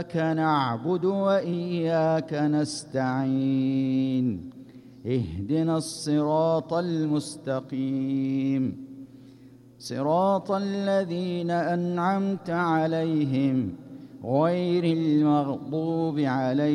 إياك نعبد وإياك نستعين اهدنا الصراط المستقيم صراط الذين أنعمت عليهم غير المغضوب عليهم